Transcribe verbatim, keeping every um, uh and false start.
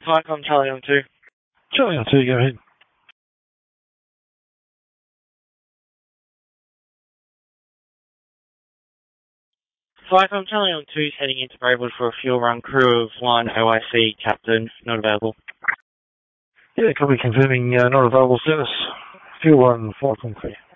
Viacom Charlie on two. Charlie on two, go ahead. Viacom Charlie on two is heading into Braidwood for a fuel run. Crew of one, O I C, Captain, not available. Yeah, copy confirming uh, not available service. Fuel run, Viacom clear.